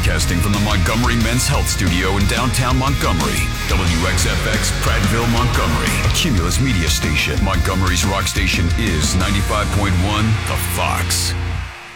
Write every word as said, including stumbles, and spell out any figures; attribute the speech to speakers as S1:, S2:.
S1: Broadcasting from the Montgomery Men's Health Studio in downtown Montgomery. W X F X, Prattville, Montgomery. A Cumulus Media Station. Montgomery's rock station is ninety-five point one The Fox.